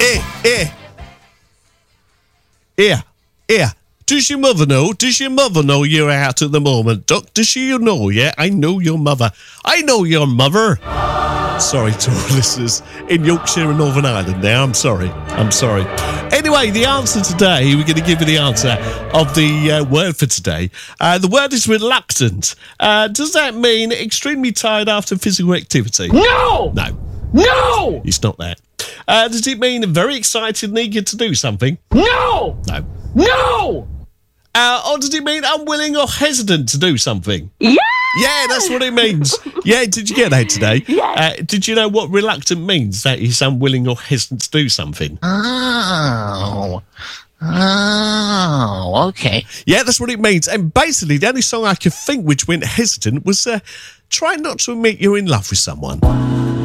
Here. Does your mother know? Does your mother know you're out at the moment, Duck? Does she know? Yeah, I know your mother. I know your mother. Sorry to all listeners in Yorkshire and Northern Ireland there. I'm sorry. Anyway, the answer today, we're going to give you the answer of the word for today. The word is reluctant. Does that mean extremely tired after physical activity? No! No! It's not that. Does it mean very excited and eager to do something? No! No! Or does it mean unwilling or hesitant to do something? Yeah, that's what it means. Yeah, did you get that today? Yeah. Did you know what reluctant means? That he's unwilling or hesitant to do something. Oh, okay. Yeah, that's what it means. And basically, the only song I could think which went hesitant was Try Not to Admit You're in Love with Someone.